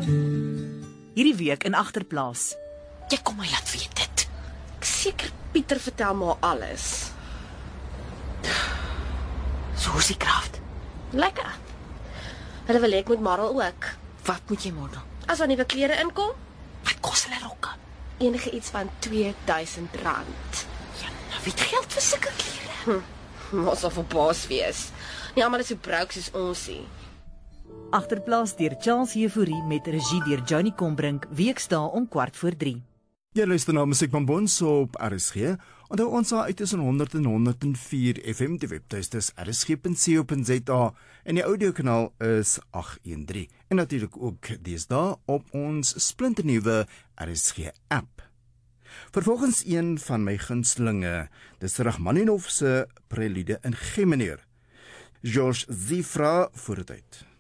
Hierdie week in Agterplaas. Jy kom my laat weet dit. Ek seker Pieter vertel maar alles. So is die kracht. Lekker. Hulle wil hê ek moet Marel ook. Wat moet jy môre? As daar nuwe klere inkom, Wat kos hulle rokke? enige iets van R2000. Ja, nou wie het geld vir sulke klere? Ons sal verbaas wees. Nie almal is so broke soos ons nie. Agterplaas deur Charles Jefouri met regie deur Johnny Combrink, weksdae om 2:45. Jy luister na Musiek van Bons op RSG. Onthou ons daar uit tussen 100 en 104 FM, die webtuiste is rsg.co.za en die audiokanaal is 813. En natuurlik ook deesdae op ons splinternuwe RSG app. Vervolgens een van my gunstelinge, dis Rachmaninoff se prelude in G mineur. Georges Zifra voor het uit.